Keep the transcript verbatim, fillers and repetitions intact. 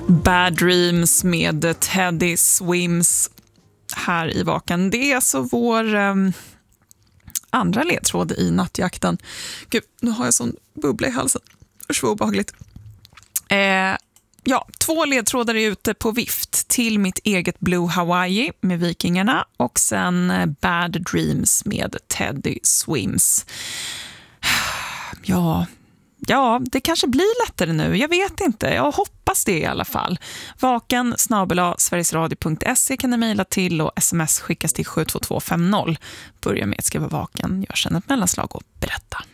Bad Dreams med Teddy Swims här i Vaken. Det är alltså vår um, andra ledtråd i nattjakten. Gud, nu har jag sån bubbla i halsen. Det är så obehagligt. Eh, ja, två ledtrådar är ute på vift till mitt eget Blue Hawaii med Vikingarna och sen Bad Dreams med Teddy Swims. Ja... Ja, det kanske blir lättare nu. Jag vet inte. Jag hoppas det i alla fall. Vaken snabel-a sverigesradio punkt se kan ni mejla till och sms skickas till sju två två fem noll. Börja med att skriva vaken. Gör sen ett mellanslag och berätta.